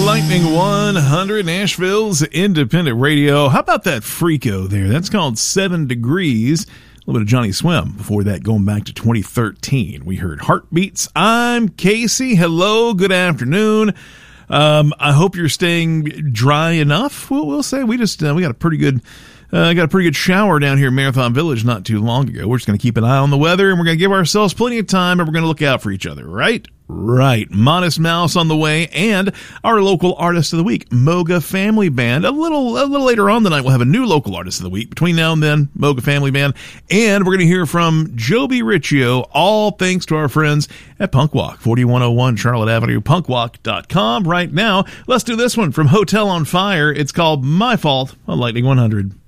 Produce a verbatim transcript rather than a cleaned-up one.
Lightning one hundred, Nashville's independent radio. How about that Freako there? That's called Seven Degrees. A little bit of Johnny Swim. Before that, going back to twenty thirteen, we heard Heartbeats. I'm Casey. Hello, good afternoon. Um, I hope you're staying dry enough. We'll, we'll say we just uh, we got a pretty good uh, got a pretty good shower down here in Marathon Village not too long ago. We're just going to keep an eye on the weather, and we're going to give ourselves plenty of time, and we're going to look out for each other, right? Right. Modest Mouse on the way, and our local artist of the week, Moga Family Band. A little a little later on tonight, we'll have a new local artist of the week. Between now and then, Moga Family Band. And we're going to hear from Joby Riccio, all thanks to our friends at Punk Walk, forty-one oh one Charlotte Avenue, punk walk dot com. Right now, let's do this one from Hotel on Fire. It's called My Fault on Lightning one hundred.